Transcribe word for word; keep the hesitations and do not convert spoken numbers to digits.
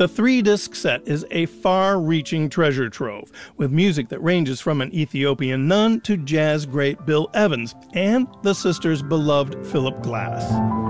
The three-disc set is a far-reaching treasure trove, with music that ranges from an Ethiopian nun to jazz great Bill Evans and the sisters' beloved Philip Glass.